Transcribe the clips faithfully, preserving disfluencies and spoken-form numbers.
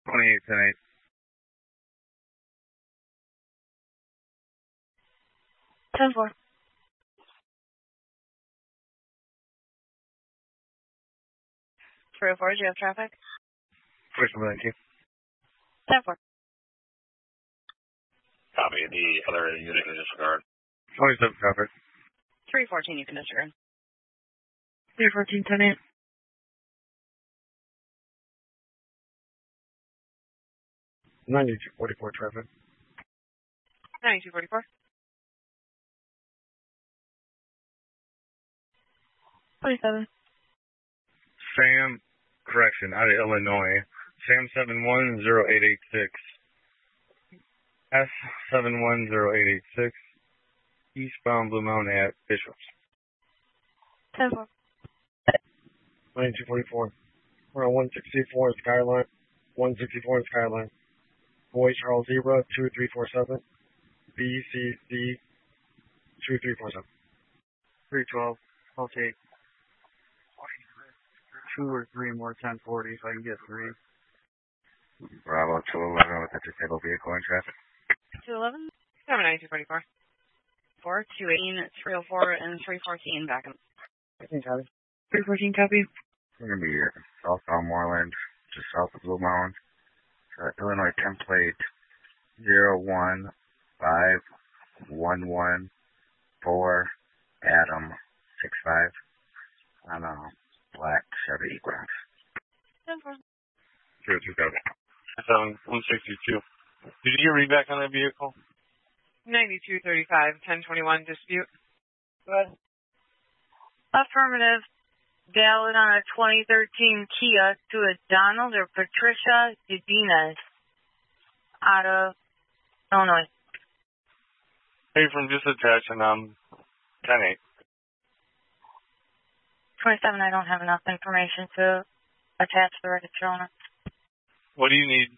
twenty-eight ten eight. ten four. three oh four, do you have traffic? First one, thank you. ten four. Copy. The other unit can disregard. twenty-seven traffic. three fourteen, you can disregard. three fourteen ten eight. ninety-two forty-four traffic. ninety-two forty-four. twenty-seven. Sam, correction, out of Illinois. Sam seven one zero eight eight six. S seven one zero eight eight six. Eastbound Blue Mountain at Bishops. ten four. ninety-two forty-four. We're on one sixty-four Skyline. one sixty-four Skyline. Boy Charles Zebra two three four seven. B C C two three four seven. three twelve. I'll take two or three more ten forty if I can get three. Bravo two eleven with a disabled vehicle in traffic. two eleven. seven ninety-two forty-four. four two eighteen, three oh four, and three fourteen back in. Copy. three fourteen copy. We're going to be southbound Moreland, just south of Blue Mountain. Uh, Illinois template zero one five one one four Adam six five on a black Chevy Equinox. ten four. Zero two seven. seven one sixty-two. Did you get read back on that vehicle? ninety-two thirty-five, ten twenty-one dispute. Go ahead. Affirmative. Valid on a twenty thirteen Kia to a Donald or Patricia Udinez out of Illinois. Hey, from just attaching um ten eight. twenty-seven, I don't have enough information to attach the register owner. What do you need?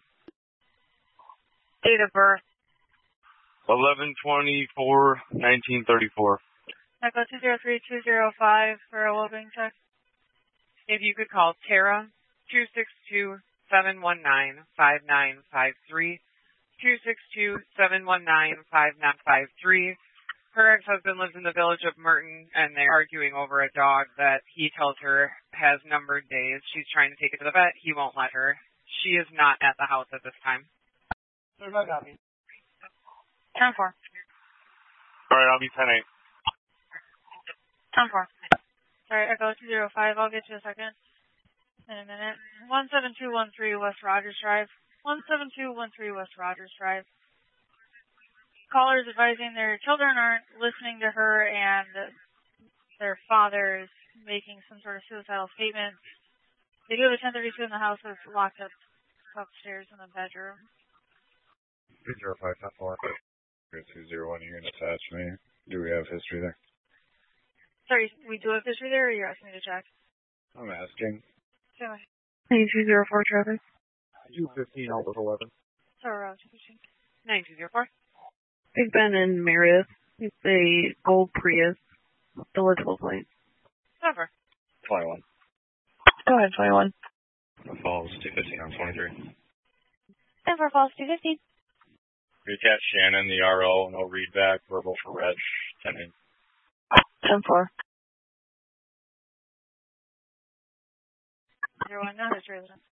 Date of birth. eleven twenty-four nineteen thirty-four. Echo two zero three two zero five for a well-being check. If you could call Tara, two six two, seven one nine, five nine five three, two six two, seven one nine, five nine five three. Her ex-husband lives in the village of Merton, and they're arguing over a dog that he tells her has numbered days. She's trying to take it to the vet. He won't let her. She is not at the house at this time. There's my copy. ten four. All right, I'll be ten eight. ten four. Sorry, Echo two zero five. I'll get you a second. In a minute. one seven two one three West Rogers Drive. one seven two one three West Rogers Drive. Callers advising their children aren't listening to her and their father is making some sort of suicidal statement. They do have a ten thirty-two in the house that's locked up upstairs in the bedroom. two zero five ten four. two zero one, you're going to attach me. Do we have history there? Sorry, we do have history there, or you're asking me to check? I'm asking. ninety-two zero four traffic. two fifteen, Albert eleven. Sorry, nine two zero four. Big Ben in Meredith. It's a gold Prius. Eligible plate. Cover. twenty-one. Go ahead, twenty-one. Falls two fifteen on twenty-three. Denver Falls two fifteen. Recap Shannon, the R O, no readback, verbal for Reg, ten eight. ten four. Zero one, no, that's resident.